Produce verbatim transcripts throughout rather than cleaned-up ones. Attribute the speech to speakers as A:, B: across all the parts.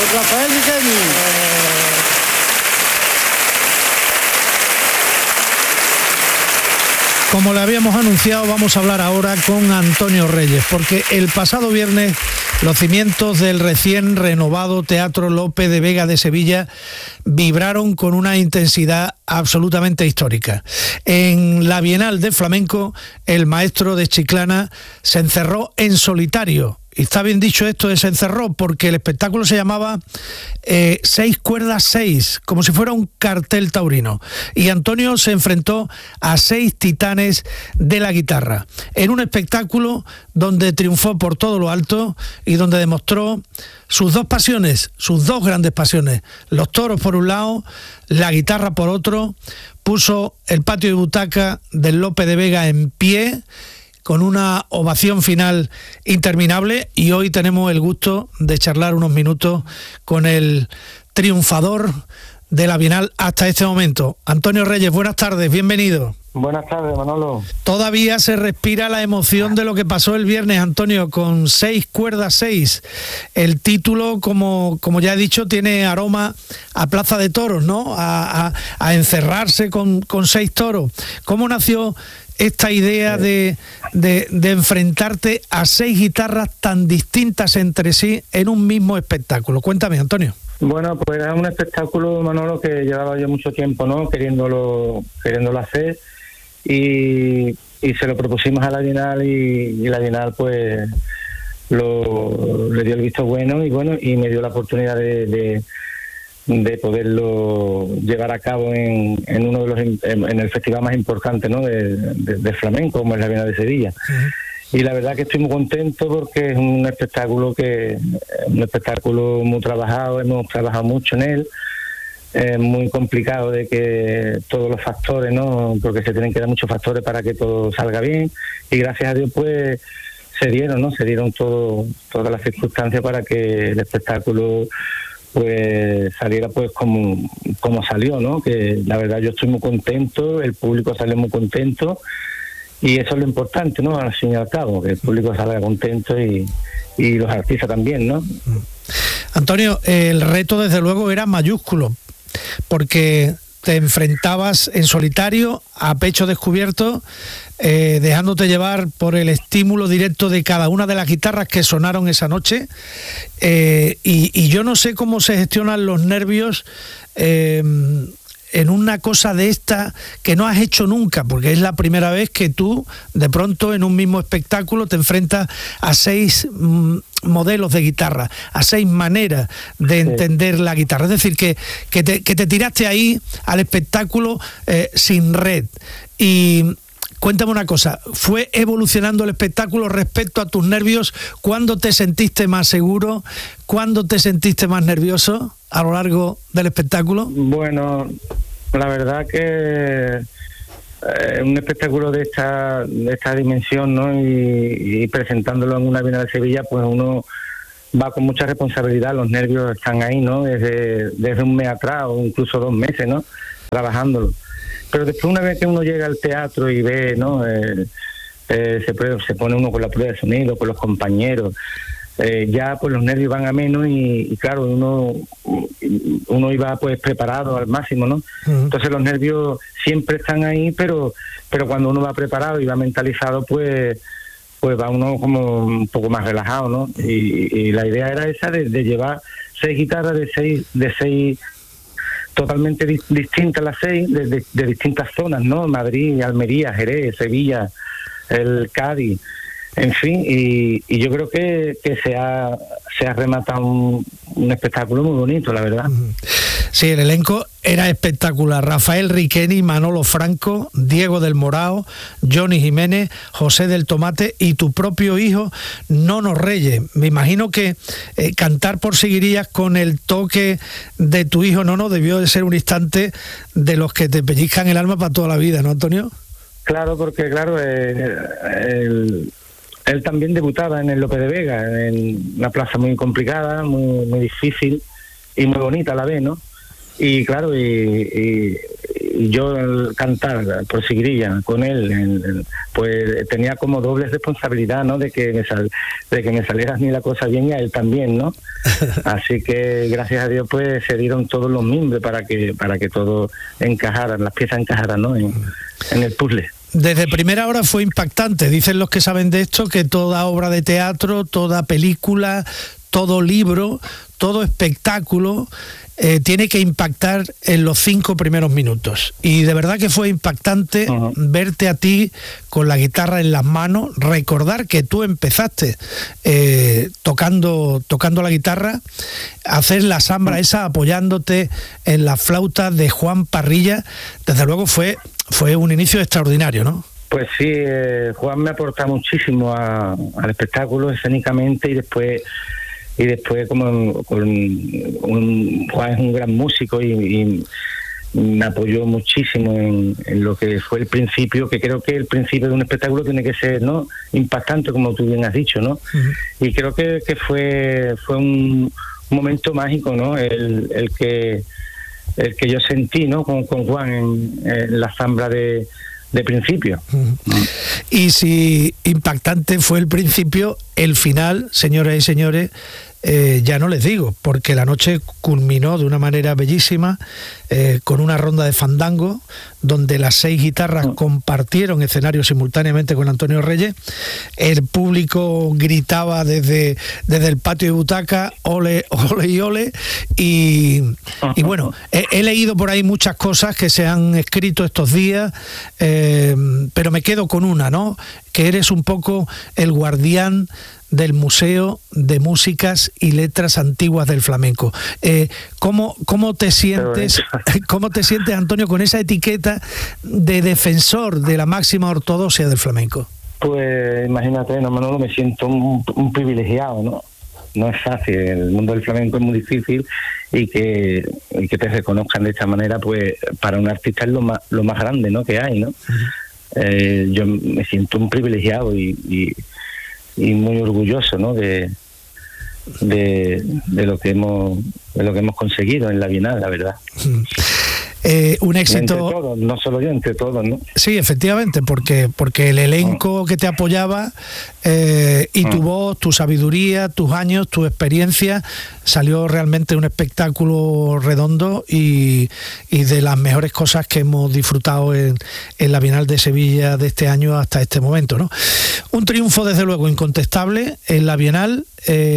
A: Rafael Riqueni.
B: Como le habíamos anunciado, vamos a hablar ahora con Antonio Reyes, porque el pasado viernes los cimientos del recién renovado Teatro Lope de Vega de Sevilla vibraron con una intensidad absolutamente histórica. En la Bienal de Flamenco, el maestro de Chiclana se encerró en solitario. Y está bien dicho esto de se encerró, porque el espectáculo se llamaba eh, Seis Cuerdas Seis, como si fuera un cartel taurino. Y Antonio se enfrentó a seis titanes de la guitarra, en un espectáculo donde triunfó por todo lo alto y donde demostró sus dos pasiones, sus dos grandes pasiones, los toros por un lado, la guitarra por otro. Puso el patio de butaca del Lope de Vega en pie, con una ovación final interminable, y hoy tenemos el gusto de charlar unos minutos con el triunfador de la Bienal hasta este momento. Antonio Reyes, buenas tardes, bienvenido.
C: Buenas tardes, Manolo.
B: Todavía se respira la emoción de lo que pasó el viernes, Antonio, con Seis Cuerdas Seis. El título, como, como ya he dicho, tiene aroma a Plaza de Toros, ¿no? A, a, a encerrarse con, con seis toros. ¿Cómo nació esta idea de, de, de enfrentarte a seis guitarras tan distintas entre sí en un mismo espectáculo? Cuéntame, Antonio.
C: Bueno, pues era un espectáculo, Manolo, que llevaba yo mucho tiempo, ¿no? Queriéndolo, queriéndolo hacer, y, y se lo propusimos a la Bienal, y, y la Bienal pues lo, le dio el visto bueno, y bueno, y me dio la oportunidad de, de de poderlo llevar a cabo en, en uno de los en, en el festival más importante, ¿no? de, de, de flamenco, como es la Bienal de Sevilla. Uh-huh. Y la verdad que estoy muy contento, porque es un espectáculo que un espectáculo muy trabajado, hemos trabajado mucho en él. Es muy complicado de que todos los factores, ¿no? Porque se tienen que dar muchos factores para que todo salga bien, y gracias a Dios pues se dieron, ¿no? Se dieron todo, todas las circunstancias para que el espectáculo pues saliera pues como, como salió, ¿no? Que la verdad yo estoy muy contento, el público sale muy contento, y eso es lo importante, ¿no? Al fin y al cabo, que el público salga contento, y, y los artistas también, ¿no?
B: Antonio, el reto desde luego era mayúsculo, porque te enfrentabas en solitario, a pecho descubierto, eh, dejándote llevar por el estímulo directo de cada una de las guitarras que sonaron esa noche, eh, y, y yo no sé cómo se gestionan los nervios eh, en una cosa de esta que no has hecho nunca, porque es la primera vez que tú, de pronto, en un mismo espectáculo te enfrentas a seis mm, modelos de guitarra, a seis maneras de entender la guitarra. Es decir, que, que, te, que te tiraste ahí al espectáculo eh, sin red. Y cuéntame una cosa, ¿fue evolucionando el espectáculo respecto a tus nervios? ¿Cuándo te sentiste más seguro? ¿Cuándo te sentiste más nervioso a lo largo del espectáculo?
C: Bueno, la verdad que eh, un espectáculo de esta de esta dimensión, ¿no? Y, y presentándolo en una Bienal de Sevilla, pues uno va con mucha responsabilidad, los nervios están ahí, ¿no? Desde, desde un mes atrás, o incluso dos meses, ¿no? Trabajándolo. Pero después, una vez que uno llega al teatro y ve, ¿no? Eh, eh, se, se pone uno con la prueba de sonido, con los compañeros, eh, ya pues los nervios van a menos, y, y claro, uno uno iba pues preparado al máximo, ¿no? Uh-huh. Entonces los nervios siempre están ahí, pero pero cuando uno va preparado y va mentalizado, pues pues va uno como un poco más relajado, ¿no? Y, y la idea era esa de, de llevar seis guitarras de seis de seis totalmente di- distintas, las seis, de, de, de distintas zonas, ¿no? Madrid, Almería, Jerez, Sevilla, el Cádiz, en fin, y, y yo creo que, que se ha se ha rematado un, un espectáculo muy bonito, la verdad.
B: Sí, el elenco era espectacular. Rafael Riqueni, Manolo Franco, Diego del Morao, Johnny Jiménez, José del Tomate y tu propio hijo, Nono Reyes. Me imagino que eh, cantar por Seguirías con el toque de tu hijo Nono debió de ser un instante de los que te pellizcan el alma para toda la vida, ¿no, Antonio?
C: Claro, porque claro, eh, el... él también debutaba en el Lope de Vega, en una plaza muy complicada, muy, muy difícil y muy bonita a la vez, ¿no? Y claro, y, y, y yo al cantar por Sigrilla con él, en, en, pues tenía como doble responsabilidad, ¿no? De que me sal, de que me saliera a mí la cosa bien y a él también, ¿no? Así que gracias a Dios pues se dieron todos los mimbres para que para que todo encajara, las piezas encajaran, ¿no? En, en el puzzle.
B: Desde primera hora fue impactante. Dicen los que saben de esto que toda obra de teatro, toda película, todo libro, todo espectáculo eh, tiene que impactar en los cinco primeros minutos. Y de verdad que fue impactante uh-huh. verte a ti con la guitarra en las manos, recordar que tú empezaste eh, tocando, tocando la guitarra, hacer la sambra uh-huh. esa apoyándote en las flautas de Juan Parrilla. Desde luego fue, fue un inicio extraordinario, ¿no?
C: Pues sí, eh, Juan me aporta muchísimo a, al espectáculo escénicamente y después... y después como con un, Juan es un gran músico y, y me apoyó muchísimo en, en lo que fue el principio, que creo que el principio de un espectáculo tiene que ser, ¿no?, impactante, como tú bien has dicho, ¿no? Uh-huh. Y creo que, que fue fue un, un momento mágico, ¿no? El, el que el que yo sentí, ¿no?, con, con Juan en, en la zambra de de principio.
B: Uh-huh. Y si impactante fue el principio, el final, señoras y señores, eh, ya no les digo, porque la noche culminó de una manera bellísima, eh, con una ronda de fandango, donde las seis guitarras uh-huh. compartieron escenario simultáneamente con Antonio Reyes. El público gritaba desde, desde el patio de butaca, ole, ole y ole, y, uh-huh. y bueno, he, he leído por ahí muchas cosas que se han escrito estos días, eh, pero me quedo con una, ¿no?, que eres un poco el guardián del Museo de Músicas y Letras Antiguas del Flamenco. Eh, ¿cómo, cómo te sientes, cómo te sientes, Antonio, con esa etiqueta de defensor de la máxima ortodoxia del flamenco?
C: Pues imagínate, no, no me siento un, un privilegiado, ¿no? No es fácil, el mundo del flamenco es muy difícil y que, y que te reconozcan de esta manera, pues para un artista es lo más, lo más grande, ¿no?, que hay, ¿no? Uh-huh. Eh, yo me siento un privilegiado y, y, y muy orgulloso, ¿no?, de, de de lo que hemos de lo que hemos conseguido en la Bienal, la verdad.
B: Eh, un éxito.
C: Entre todos, no solo yo, entre todos, ¿no?
B: Sí, efectivamente, porque porque el elenco oh. que te apoyaba eh, y oh. tu voz, tu sabiduría, tus años, tu experiencia, salió realmente un espectáculo redondo y, y de las mejores cosas que hemos disfrutado en, en la Bienal de Sevilla de este año hasta este momento, ¿no? Un triunfo, desde luego, incontestable en la Bienal,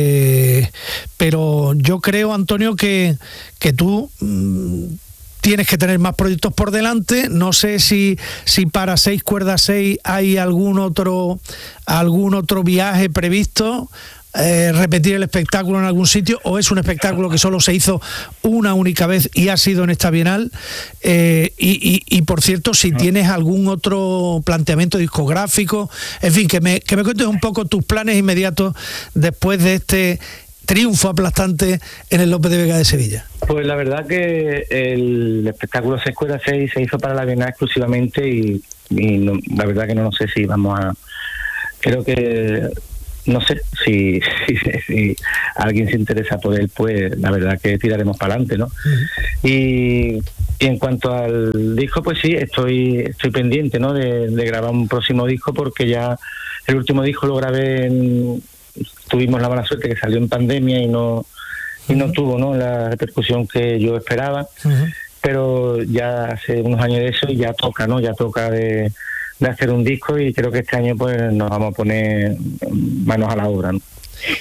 B: eh, pero yo creo, Antonio, que, que tú... Mmm, tienes que tener más proyectos por delante. No sé si, si para Seis Cuerdas Seis hay algún otro algún otro viaje previsto, eh, repetir el espectáculo en algún sitio, o es un espectáculo que solo se hizo una única vez y ha sido en esta Bienal. Eh, y, y, y por cierto, si tienes algún otro planteamiento discográfico, en fin, que me, que me cuentes un poco tus planes inmediatos después de este triunfo aplastante en el Lope de Vega de Sevilla.
C: Pues la verdad que el espectáculo Seis Cuerdas Seis se hizo para la Bienal exclusivamente y, y no, la verdad que no, no sé si vamos a... Creo que... No sé si, si, si alguien se interesa por él, pues la verdad que tiraremos para adelante, ¿no? Uh-huh. Y, y en cuanto al disco, pues sí, estoy estoy pendiente, ¿no?, de, de grabar un próximo disco, porque ya el último disco lo grabé en... Tuvimos la mala suerte que salió en pandemia y no y no uh-huh. tuvo, ¿no?, la repercusión que yo esperaba, uh-huh. pero ya hace unos años de eso y ya toca, ¿no? Ya toca de, de hacer un disco, y creo que este año pues nos vamos a poner manos a la obra, ¿no?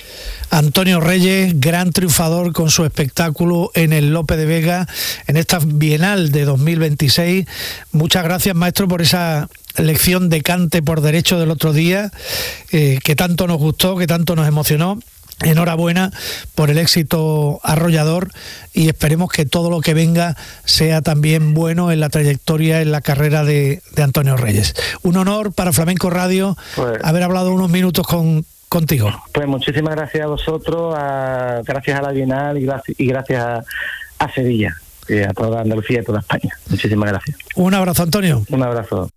B: Antonio Reyes, gran triunfador con su espectáculo en el Lope de Vega en esta Bienal de dos mil veintiséis. Muchas gracias, maestro, por esa lección de cante por derecho del otro día, eh, que tanto nos gustó, que tanto nos emocionó. Enhorabuena por el éxito arrollador y esperemos que todo lo que venga sea también bueno en la trayectoria, en la carrera de, de Antonio Reyes. Un honor para Flamenco Radio pues, haber hablado unos minutos con contigo.
C: Pues muchísimas gracias a vosotros, a, gracias a la Bienal y gracias, y gracias a, a Sevilla, y a toda Andalucía y a toda España. Muchísimas gracias.
B: Un abrazo, Antonio.
C: Un abrazo.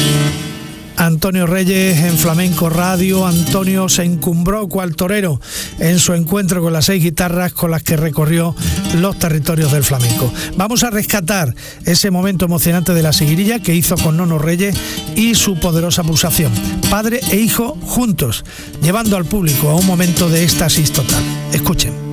B: Antonio Reyes en Flamenco Radio. Antonio se encumbró cual torero en su encuentro con las seis guitarras con las que recorrió los territorios del flamenco. Vamos a rescatar ese momento emocionante de la seguirilla que hizo con Nono Reyes y su poderosa pulsación. Padre e hijo juntos, llevando al público a un momento de éxtasis total. Escuchen.